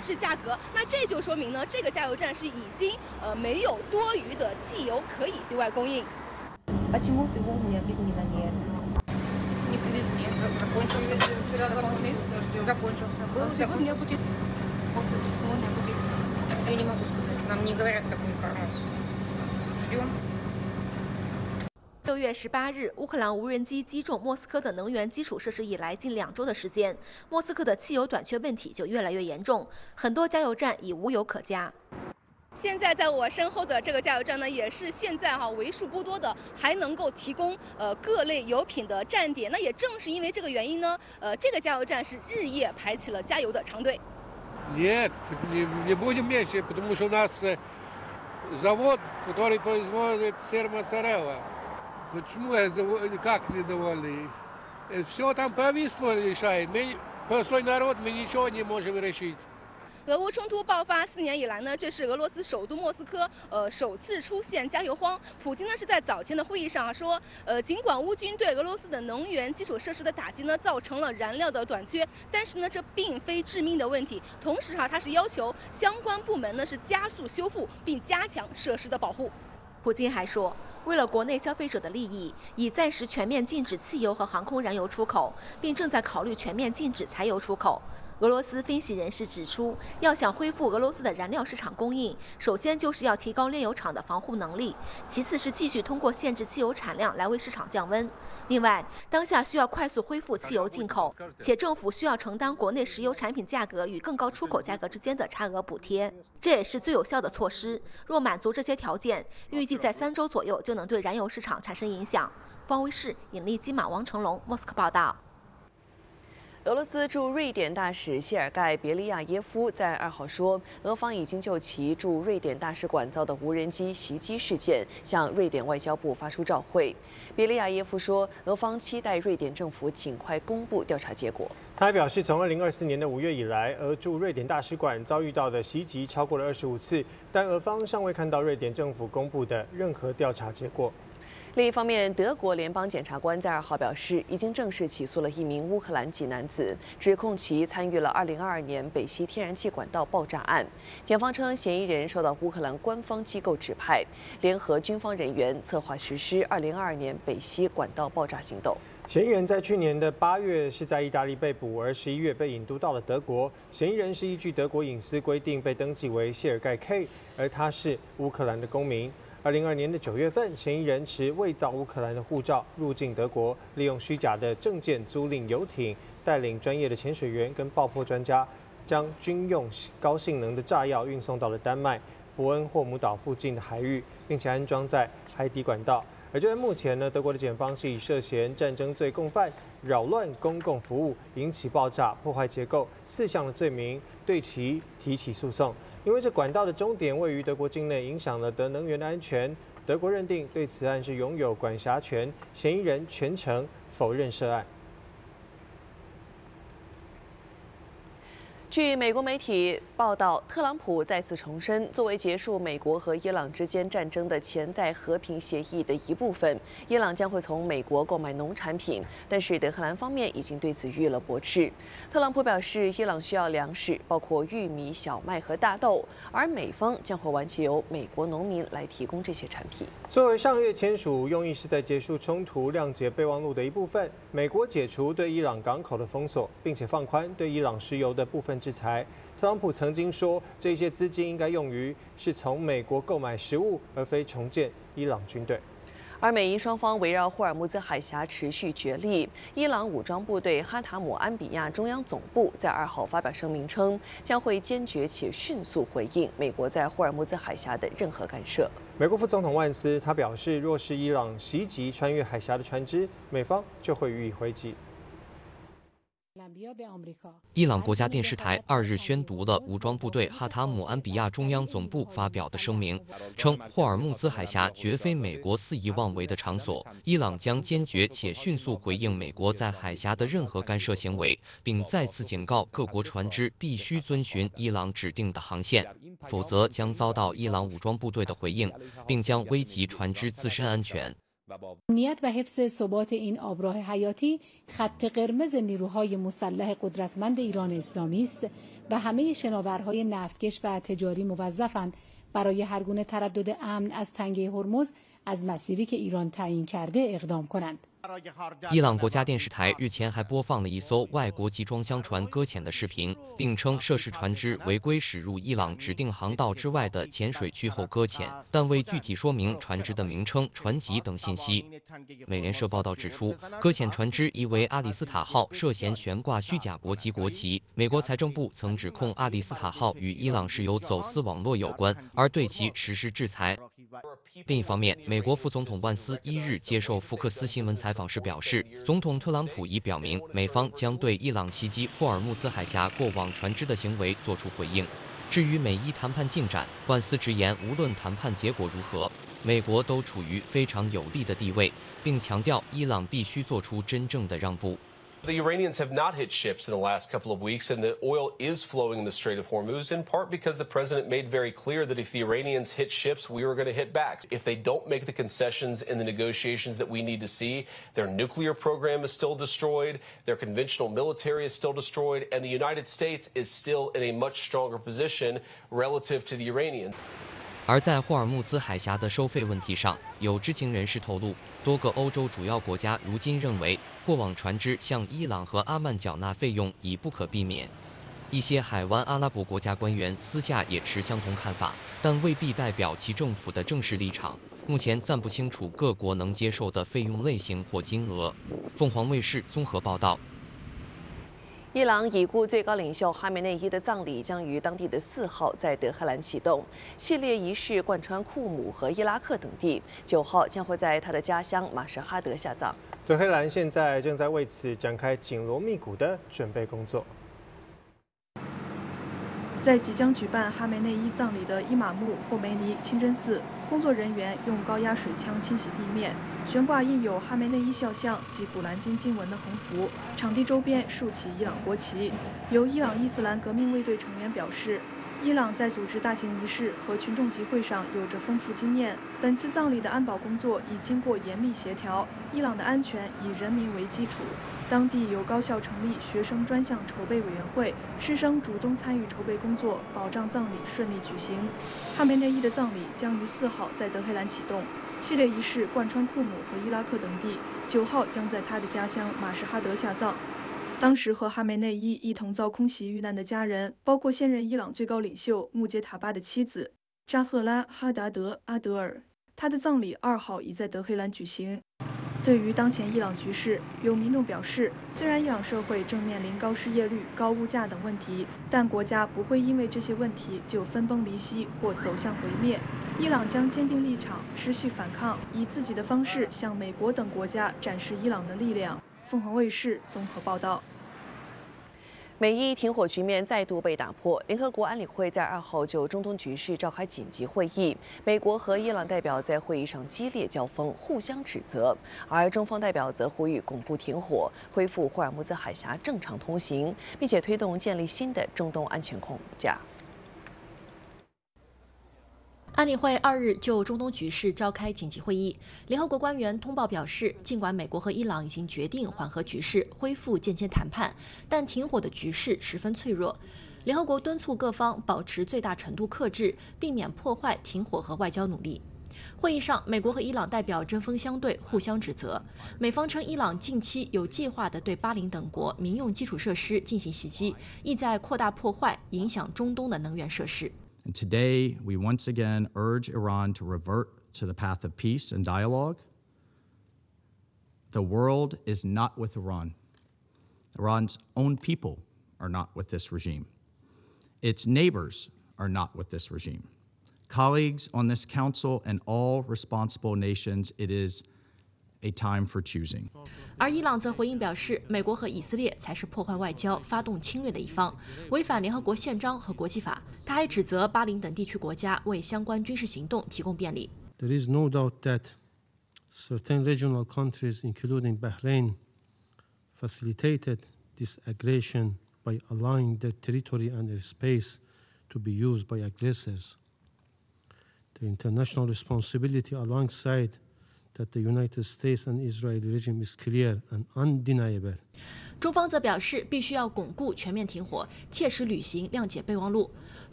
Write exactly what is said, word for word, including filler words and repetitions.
示价格。那这就说明呢，这个加油站是已经呃没有多余的汽油可以对外供应。 Почему сегодня без меня нет? Не привезли. Закончился. Закончился. Был сегодня будет. Сегодня будет. Я не могу сказать. Нам не говорят такую информацию. Ждем. 六月十八日，乌克兰无人机击中莫斯科的能源基础设施以来，近两周的时间，莫斯科的汽油短缺问题就越来越严重，很多加油站已无油可加。 现在在我身后的这个加油站呢，也是现在哈为数不多的还能够提供呃各类油品的站点。那也正是因为这个原因呢，呃，这个加油站是日夜排起了加油的长队。 Нет, не будем меньше, потому что у нас завод, который производит сыр моцарелла. Почему как недовольны? Все там правительство решает. Мы, простой народ, мы ничего не можем решить. 俄乌冲突爆发四年以来呢，这是俄罗斯首都莫斯科呃首次出现加油荒。普京呢是在早前的会议上说，呃，尽管乌军对俄罗斯的能源基础设施的打击呢造成了燃料的短缺，但是呢这并非致命的问题。同时哈，他是要求相关部门呢是加速修复并加强设施的保护。 普京还说，为了国内消费者的利益，已暂时全面禁止汽油和航空燃油出口，并正在考虑全面禁止柴油出口。俄罗斯分析人士指出，要想恢复俄罗斯的燃料市场供应，首先就是要提高炼油厂的防护能力，其次是继续通过限制汽油产量来为市场降温。另外，当下需要快速恢复汽油进口，且政府需要承担国内石油产品价格与更高出口价格之间的差额补贴，这也是最有效的措施。若满足这些条件，预计在三周左右就能对燃油市场产生影响。方卫视引力金马王成龙莫斯科报道。 俄罗斯驻瑞典大使谢尔盖·别利亚耶夫在二号说，俄方已经就其驻瑞典大使馆遭的无人机袭击事件向瑞典外交部发出照会。别利亚耶夫说，俄方期待瑞典政府尽快公布调查结果。 他还表示，从二零二四年的五月以来，俄驻瑞典大使馆遭遇到的袭击超过了二十五次，但俄方尚未看到瑞典政府公布的任何调查结果。 另一方面，德国联邦检察官在二号表示，已经正式起诉了一名乌克兰籍男子，指控其参与了二零二二年北溪天然气管道爆炸案。检方称，嫌疑人受到乌克兰官方机构指派，联合军方人员策划实施二零二二年北溪管道爆炸行动。 嫌疑人在去年的八月是在意大利被捕，而十一月被引渡到了德国。嫌疑人是依据德国隐私规定被登记为谢尔盖 K， 而他是乌克兰的公民。二零二二年的九月份，嫌疑人持伪造乌克兰的护照入境德国，利用虚假的证件租赁游艇，带领专业的潜水员跟爆破专家，将军用高性能的炸药运送到了丹麦伯恩霍姆岛附近的海域，并且安装在海底管道。而就在目前呢，德国的检方是以涉嫌战争罪共犯、扰乱公共服务、引起爆炸、破坏结构四项的罪名对其提起诉讼。因为这管道的终点位于德国境内，影响了德能源的安全，德国认定对此案是拥有管辖权，嫌疑人全程否认涉案。 据美国媒体报道，特朗普再次重申，作为结束美国和伊朗之间战争的潜在和平协议的一部分，伊朗将会从美国购买农产品，但是德黑兰方面已经对此予以了驳斥。特朗普表示，伊朗需要粮食，包括玉米、小麦和大豆，而美方将会完全由美国农民来提供这些产品。 作为上月签署，用意是在结束冲突、谅解备忘录的一部分，美国解除对伊朗港口的封锁，并且放宽对伊朗石油的部分制裁。特朗普曾经说，这些资金应该用于是从美国购买食物，而非重建伊朗军队。 而美伊双方围绕霍尔木兹海峡持续角力。伊朗武装部队哈塔姆安比亚中央总部在二号发表声明称，将会坚决且迅速回应美国在霍尔木兹海峡的任何干涉。 美国副总统万斯他表示，若是伊朗袭击穿越海峡的船只，美方就会予以回击。 伊朗国家电视台二日宣读了武装部队哈塔姆安比亚中央总部发表的声明，称霍尔木兹海峡绝非美国肆意妄为的场所，伊朗将坚决且迅速回应美国在海峡的任何干涉行为，并再次警告各国船只必须遵循伊朗指定的航线，否则将遭到伊朗武装部队的回应，并将危及船只自身安全。 امنیت و حفظ ثبات این آبراه حیاتی خط قرمز نیروهای مسلح قدرتمند ایران اسلامی است و همه شناورهای نفتکش و تجاری موظفند برای هر گونه تردد امن از تنگه هرمز از مسیری که ایران تعیین کرده اقدام کنند. 伊朗国家电视台日前还播放了一艘外国集装箱船搁浅的视频，并称涉事船只违规驶入伊朗指定航道之外的浅水区后搁浅，但未具体说明船只的名称、船籍等信息。美联社报道指出，搁浅船只疑为阿里斯塔号，涉嫌悬挂虚假国籍国旗。美国财政部曾指控阿里斯塔号与伊朗石油走私网络有关，而对其实施制裁。另一方面，美国副总统万斯一日接受福克斯新闻采访时表示，总统特朗普已表明，美方将对伊朗袭击霍尔木兹海峡过往船只的行为作出回应。至于美伊谈判进展，万斯直言，无论谈判结果如何，美国都处于非常有利的地位，并强调伊朗必须做出真正的让步。 The Iranians have not hit ships in the last couple of weeks, and the oil is flowing in the Strait of Hormuz, in part because the president made very clear that if the Iranians hit ships, we were going to hit back. If they don't make the concessions in the negotiations that we need to see, their nuclear program is still destroyed, their conventional military is still destroyed, and the United States is still in a much stronger position relative to the Iranians. 而在霍尔木兹海峡的收费问题上，有知情人士透露，多个欧洲主要国家如今认为，过往船只向伊朗和阿曼缴纳费用已不可避免。一些海湾阿拉伯国家官员私下也持相同看法，但未必代表其政府的正式立场。目前暂不清楚各国能接受的费用类型或金额。凤凰卫视综合报道。 伊朗已故最高领袖哈梅内伊的葬礼将于当地的四号在德黑兰启动，系列仪式贯穿库姆和伊拉克等地。九号将会在他的家乡马什哈德下葬。 德黑兰现在正在为此展开紧锣密鼓的准备工作。 在即将举办哈梅内伊葬礼的伊玛目霍梅尼清真寺，工作人员用高压水枪清洗地面，悬挂印有哈梅内伊肖像及古兰经经文的横幅，场地周边竖起伊朗国旗。由伊朗伊斯兰革命卫队成员表示，伊朗在组织大型仪式和群众集会上有着丰富经验。本次葬礼的安保工作已经过严密协调，伊朗的安全以人民为基础。当地有高校成立学生专项筹备委员会，师生主动参与筹备工作，保障葬礼顺利举行。哈梅内伊的葬礼将于四号在德黑兰启动，系列仪式贯穿库姆和伊拉克等地。九号将在他的家乡马什哈德下葬。当时和哈梅内伊一同遭空袭遇难的家人，包括现任伊朗最高领袖穆杰塔巴的妻子扎赫拉·哈达德·阿德尔。他的葬礼二号已在德黑兰举行。对于当前伊朗局势，有民众表示，虽然伊朗社会正面临高失业率、高物价等问题，但国家不会因为这些问题就分崩离析或走向毁灭。伊朗将坚定立场，持续反抗，以自己的方式向美国等国家展示伊朗的力量。凤凰卫视综合报道。 美伊停火局面再度被打破，联合国安理会在二号就中东局势召开紧急会议，美国和伊朗代表在会议上激烈交锋，互相指责，而中方代表则呼吁巩固停火，恢复霍尔木兹海峡正常通行，并且推动建立新的中东安全框架。 安理会二日就中东局势召开紧急会议，联合国官员通报表示，尽管美国和伊朗已经决定缓和局势、恢复间接谈判，但停火的局势十分脆弱。联合国敦促各方保持最大程度克制，避免破坏停火和外交努力。会议上，美国和伊朗代表针锋相对，互相指责。美方称，伊朗近期有计划地对巴林等国民用基础设施进行袭击，意在扩大破坏，影响中东的能源设施。 And today, we once again urge Iran to revert to the path of peace and dialogue. The world is not with Iran. Iran's own people are not with this regime. Its neighbors are not with this regime. Colleagues on this council and all responsible nations, it is a time for choosing. 而伊朗则回应表示，美国和以色列才是破坏外交、发动侵略的一方，违反联合国宪章和国际法。他还指责巴林等地区国家为相关军事行动提供便利。 There is no doubt that certain regional countries, including Bahrain, facilitated this aggression by allowing their territory and their space to be used by aggressors. The international responsibility alongside that the United States and Israeli regime is clear and undeniable. 中方则表示，必须要巩固全面停火，切实履行谅解备忘录。